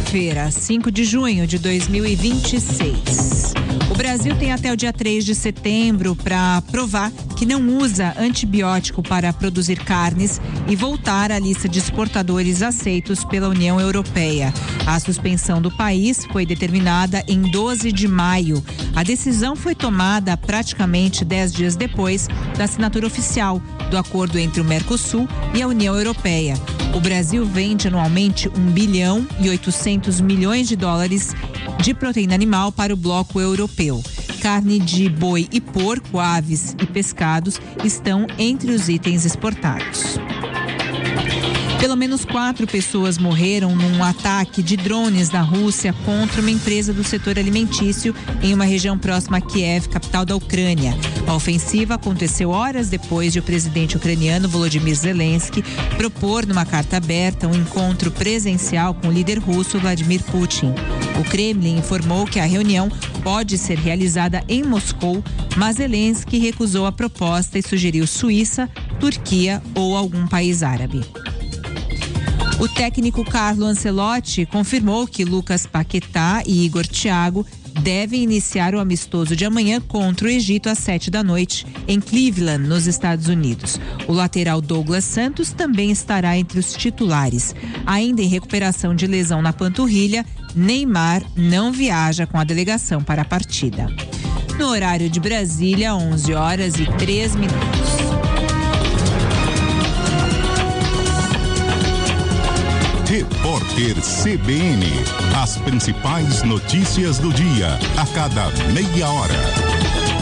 Segunda-feira, 5 de junho de 2026. O Brasil tem até o dia 3 de setembro para provar que não usa antibiótico para produzir carnes e voltar à lista de exportadores aceitos pela União Europeia. A suspensão do país foi determinada em 12 de maio. A decisão foi tomada praticamente 10 dias depois da assinatura oficial do acordo entre o Mercosul e a União Europeia. O Brasil vende anualmente 1 bilhão e 800 milhões de dólares de proteína animal para o bloco europeu. Carne de boi e porco, aves e pescados estão entre os itens exportados. Pelo menos 4 pessoas morreram num ataque de drones da Rússia contra uma empresa do setor alimentício em uma região próxima a Kiev, capital da Ucrânia. A ofensiva aconteceu horas depois de o presidente ucraniano Volodymyr Zelensky propor numa carta aberta um encontro presencial com o líder russo Vladimir Putin. O Kremlin informou que a reunião pode ser realizada em Moscou, mas Zelensky recusou a proposta e sugeriu Suíça, Turquia ou algum país árabe. O técnico Carlo Ancelotti confirmou que Lucas Paquetá e Igor Thiago devem iniciar o amistoso de amanhã contra o Egito às 19h em Cleveland, nos Estados Unidos. O lateral Douglas Santos também estará entre os titulares. Ainda em recuperação de lesão na panturrilha, Neymar não viaja com a delegação para a partida. No horário de Brasília, 11h03. Repórter CBN. As principais notícias do dia, a cada meia hora.